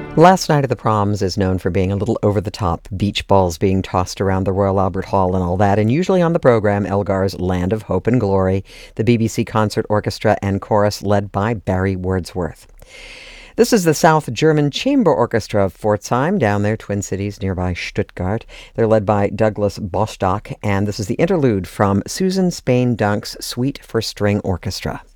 Last Night of the Proms is known for being a little over the top, beach balls being tossed around the Royal Albert Hall and all that, and usually on the program, Elgar's Land of Hope and Glory, the BBC Concert Orchestra and Chorus led by Barry Wordsworth. This is the South German Chamber Orchestra of Pforzheim, down there, Twin Cities, nearby Stuttgart. They're led by Douglas Bostock, and this is the interlude from Susan Spain Dunk's Suite for String Orchestra.